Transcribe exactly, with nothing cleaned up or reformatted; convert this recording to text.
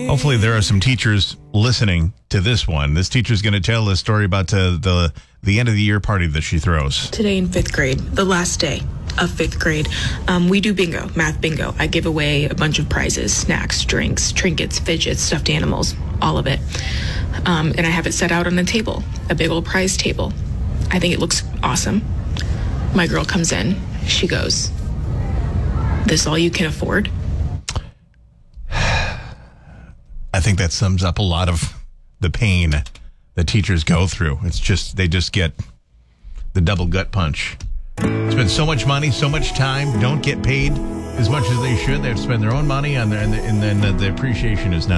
Hopefully there are some teachers listening to this one. This teacher's going to tell a story about uh, the the end of the year party that she throws. Today in fifth grade, the last day of fifth grade, um, we do bingo, math bingo. I give away a bunch of prizes, snacks, drinks, trinkets, fidgets, stuffed animals, all of it. Um, and I have it set out on the table, a big old prize table. I think it looks awesome. My girl comes in. She goes, "This all you can afford?" I think that sums up a lot of the pain that teachers go through. It's just, they just get the double gut punch. Spend so much money, so much time, don't get paid as much as they should. They have to spend their own money on their, and, the, and then the, the appreciation is not